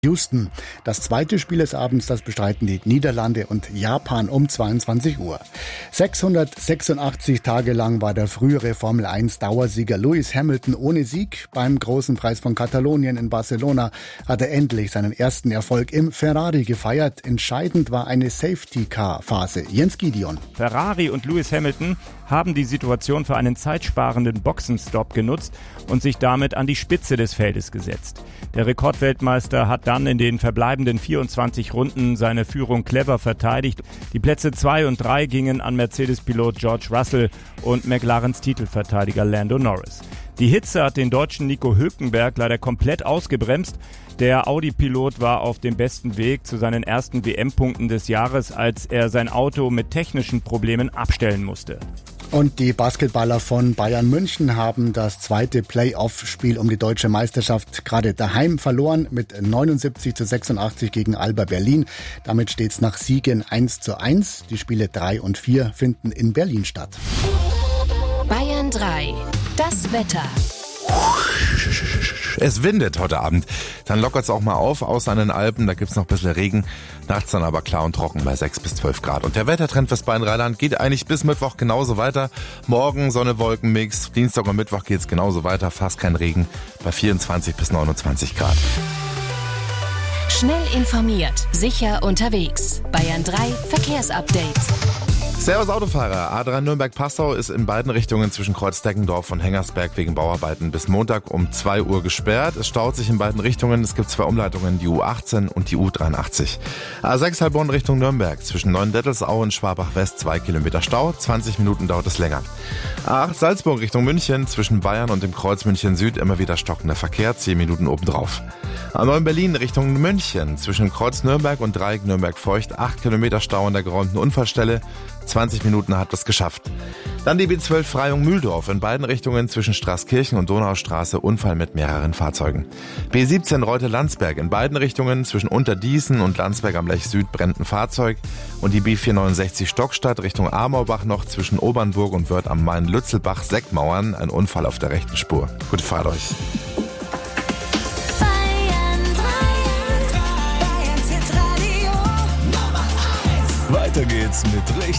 Houston. Das zweite Spiel des Abends, das bestreiten die Niederlande und Japan um 22 Uhr. 686 Tage lang war der frühere Formel-1-Dauersieger Lewis Hamilton ohne Sieg. Beim Großen Preis von Katalonien in Barcelona hat er endlich seinen ersten Erfolg im Ferrari gefeiert. Entscheidend war eine Safety-Car-Phase. Jens Gideon. Ferrari und Lewis Hamilton haben die Situation für einen zeitsparenden Boxenstopp genutzt und sich damit an die Spitze des Feldes gesetzt. Der Rekordweltmeister hat dann in den verbleibenden 24 Runden seine Führung clever verteidigt. Die Plätze 2 und 3 gingen an Mercedes-Pilot George Russell und McLarens Titelverteidiger Lando Norris. Die Hitze hat den Deutschen Nico Hülkenberg leider komplett ausgebremst. Der Audi-Pilot war auf dem besten Weg zu seinen ersten WM-Punkten des Jahres, als er sein Auto mit technischen Problemen abstellen musste. Und die Basketballer von Bayern München haben das zweite Playoff-Spiel um die deutsche Meisterschaft gerade daheim verloren mit 79:86 gegen Alba Berlin. Damit steht es nach Siegen 1:1. Die Spiele 3 und 4 finden in Berlin statt. Bayern 3. Das Wetter. Es windet heute Abend. Dann lockert es auch mal auf, außer an den Alpen. Da gibt's noch ein bisschen Regen. Nachts dann aber klar und trocken bei 6 bis 12 Grad. Und der Wettertrend fürs Bayern-Rheinland geht eigentlich bis Mittwoch genauso weiter. Morgen Sonne-Wolken-Mix. Dienstag und Mittwoch geht's genauso weiter. Fast kein Regen bei 24 bis 29 Grad. Schnell informiert, sicher unterwegs. Bayern 3 Verkehrsupdate. Servus Autofahrer. A3 Nürnberg-Passau ist in beiden Richtungen zwischen Kreuz-Deggendorf und Hengersberg wegen Bauarbeiten bis Montag um 2 Uhr gesperrt. Es staut sich in beiden Richtungen. Es gibt 2 Umleitungen, die U18 und die U83. A6 Heilbronn Richtung Nürnberg zwischen Neuendettelsau und Schwabach-West 2 Kilometer Stau. 20 Minuten dauert es länger. A8 Salzburg Richtung München zwischen Bayern und dem Kreuz München Süd immer wieder stockender Verkehr. 10 Minuten obendrauf. A9 Berlin Richtung München zwischen Kreuz Nürnberg und Dreieck Nürnberg-Feucht 8 Kilometer Stau an der geräumten Unfallstelle. 20 Minuten hat das geschafft. Dann die B12 Freyung-Mühldorf in beiden Richtungen zwischen Straßkirchen und Donaustraße Unfall mit mehreren Fahrzeugen. B17 Reute-Landsberg in beiden Richtungen zwischen Unterdießen und Landsberg am Lech Süd brennt ein Fahrzeug. Und die B469 Stockstadt Richtung Amorbach noch zwischen Obernburg und Wörth am Main-Lützelbach-Seckmauern ein Unfall auf der rechten Spur. Gute Fahrt euch. Weiter geht's mit richtig